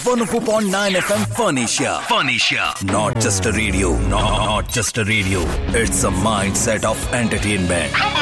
104.9 FM Furnisher. Furnisher. Not just a radio. Not just a radio. It's a mindset of entertainment.